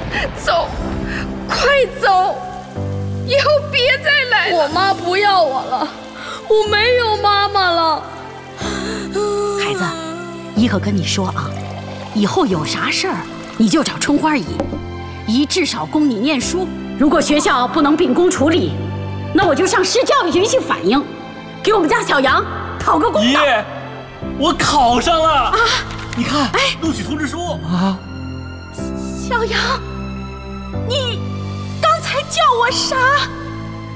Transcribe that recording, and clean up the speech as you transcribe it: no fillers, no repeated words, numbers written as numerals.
走，快走，以后别再来了。 我妈不要我了，我没有妈妈了。 孩子，姨可跟你说啊，以后有啥事儿你就找春花姨，姨至少供你念书。如果学校不能秉公处理，那我就上市教育局去反映，给我们家小杨讨个公道。 姨，我考上了啊！你看，录取通知书啊！ 小杨，你刚才叫我啥？